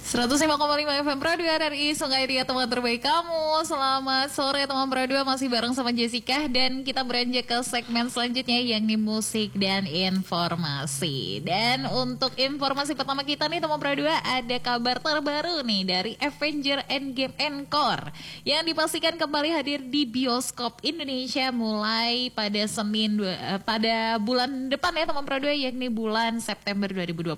105,5 FM Pro 2 RRI Sungai Ria, teman terbaik kamu. Selamat sore teman Pro 2, masih bareng sama Jessica. Dan kita beranjak ke segmen selanjutnya, yakni musik dan informasi. Dan untuk informasi pertama kita nih teman Pro 2, ada kabar terbaru nih dari Avengers Endgame Encore yang dipastikan kembali hadir di bioskop Indonesia mulai pada pada bulan depan ya teman Pro 2, yakni bulan September 2026.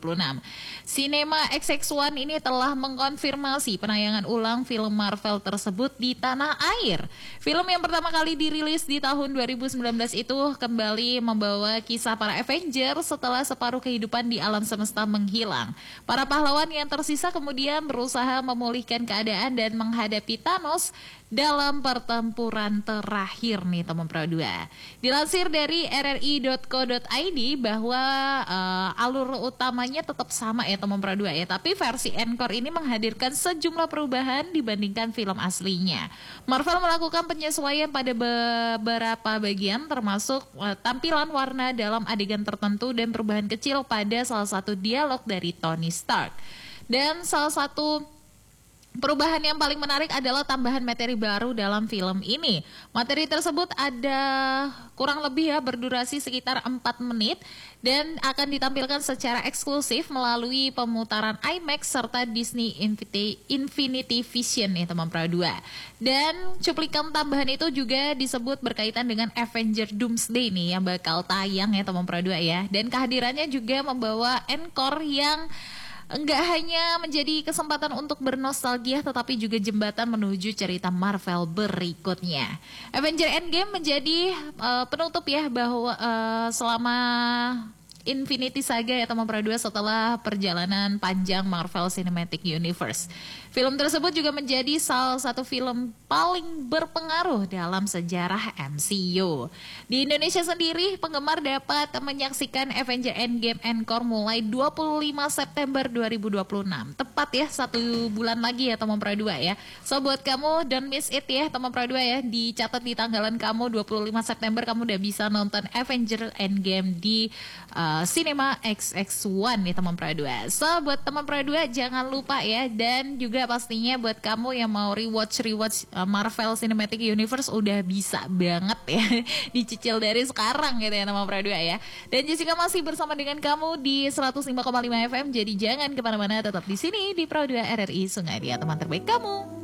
Cinema XX1 ini telah mengkonfirmasi penayangan ulang film Marvel tersebut di tanah air. Film yang pertama kali dirilis di tahun 2019 itu kembali membawa kisah para Avengers setelah separuh kehidupan di alam semesta menghilang. Para pahlawan yang tersisa kemudian berusaha memulihkan keadaan dan menghadapi Thanos dalam pertempuran terakhir nih teman Pro 2. Dilansir dari rri.co.id bahwa alur utamanya tetap sama ya teman Pro 2 ya, tapi versi Encore ini menghadirkan sejumlah perubahan dibandingkan film aslinya. Marvel melakukan penyesuaian pada beberapa bagian termasuk tampilan warna dalam adegan tertentu dan perubahan kecil pada salah satu dialog dari Tony Stark. Dan salah satu perubahan yang paling menarik adalah tambahan materi baru dalam film ini. Materi tersebut ada kurang lebih ya berdurasi sekitar 4 menit dan akan ditampilkan secara eksklusif melalui pemutaran IMAX serta Disney Infinity Vision nih teman Pro 2. Dan cuplikan tambahan itu juga disebut berkaitan dengan Avengers Doomsday nih yang bakal tayang ya teman Pro 2 ya. Dan kehadirannya juga membawa encore yang enggak hanya menjadi kesempatan untuk bernostalgia, tetapi juga jembatan menuju cerita Marvel berikutnya. Avengers Endgame menjadi penutup ya bahwa selama Infinity Saga ya teman Pro 2 setelah perjalanan panjang Marvel Cinematic Universe. Film tersebut juga menjadi salah satu film paling berpengaruh dalam sejarah MCU. Di Indonesia sendiri, penggemar dapat menyaksikan Avengers Endgame Encore mulai 25 September 2026. Tepat ya 1 bulan lagi ya teman Pro 2 ya. So buat kamu don't miss it ya teman Pro 2 ya. Dicatat di tanggalan kamu 25 September kamu udah bisa nonton Avengers Endgame di Cinema XX1 nih teman Pro 2. So buat teman Pro 2 jangan lupa ya, dan juga pastinya buat kamu yang mau rewatch Marvel Cinematic Universe udah bisa banget ya dicicil dari sekarang gitu ya teman Pro 2 ya. Dan Jessica masih bersama dengan kamu di 105,5 FM, jadi jangan kemana-mana, tetap di sini di Pro 2 RRI Sungai Ria, teman terbaik kamu.